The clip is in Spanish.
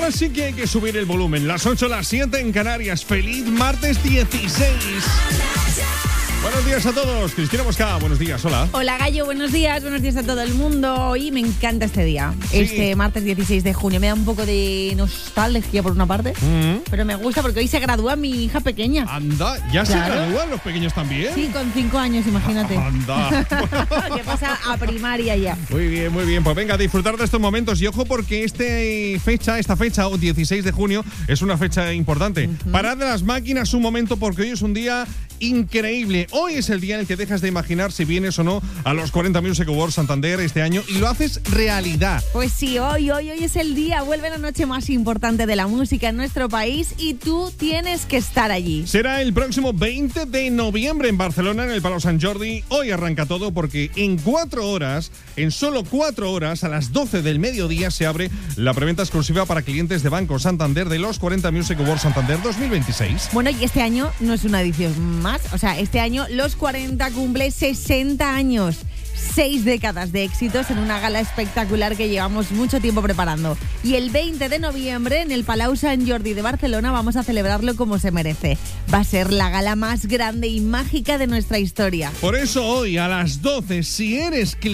ahora sí que hay que subir el volumen. Las 8, las 7 en Canarias. Feliz martes 16. Buenos días a todos. Cristina Mosca, buenos días, hola. Hola Gallo, buenos días a todo el mundo. Hoy me encanta este día, Sí. Este martes 16 de junio. Me da un poco de nostalgia por una parte, pero me gusta porque hoy se gradúa mi hija pequeña. Anda, ¿ya Claro. se gradúan los pequeños también? Sí, con 5 años, imagínate. Anda. Que pasa a primaria ya. Muy bien, muy bien. Pues venga, a disfrutar de estos momentos. Y ojo porque esta fecha, o 16 de junio, es una fecha importante. Parad de las máquinas un momento porque hoy es un día increíble. Hoy es el día en el que dejas de imaginar si vienes o no a los 40 Music Awards Santander este año y lo haces realidad. Pues sí, hoy es el día. Vuelve la noche más importante de la música en nuestro país y tú tienes que estar allí. Será el próximo 20 de noviembre en Barcelona, en el Palau Sant Jordi. Hoy arranca todo porque en solo 4 horas, a las 12 del mediodía, se abre la preventa exclusiva para clientes de Banco Santander de los 40 Music Awards Santander 2026. Bueno, y este año no es una edición más. O sea, este año los 40 cumple 60 años. 6 décadas de éxitos en una gala espectacular que llevamos mucho tiempo preparando. Y el 20 de noviembre en el Palau Sant Jordi de Barcelona vamos a celebrarlo como se merece. Va a ser la gala más grande y mágica de nuestra historia. Por eso hoy a las 12, si eres cliente